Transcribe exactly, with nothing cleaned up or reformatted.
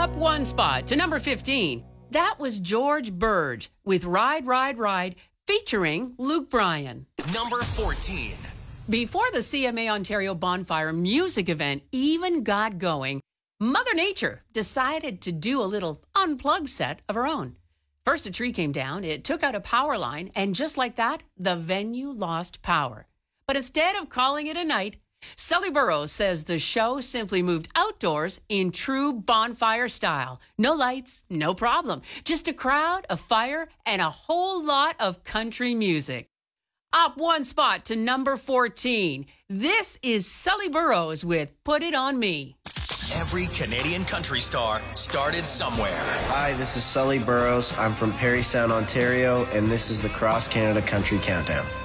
Up one spot to number fifteen. That was George Burge with Ride, Ride, Ride, featuring Luke Bryan. Number fourteen. Before the C M A Ontario Bonfire music event even got going, Mother Nature decided to do a little unplugged set of her own. First, a tree came down, it took out a power line, and just like that, the venue lost power. But instead of calling it a night, Sully Burrows says the show simply moved outdoors in true bonfire style. No lights, no problem. Just a crowd, a fire, and a whole lot of country music. Up one spot to number fourteen. This is Sully Burrows with Put It On Me. Every Canadian country star started somewhere. Hi, this is Sully Burrows. I'm from Parry Sound, Ontario, and this is the Cross Canada Country Countdown.